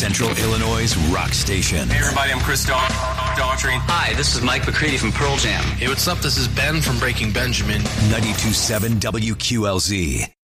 Central Illinois' rock station. Hey everybody, I'm Chris Daughtry. Hi, this is Mike McCready from Pearl Jam. Hey, what's up? This is Ben from Breaking Benjamin. 92.7 WQLZ.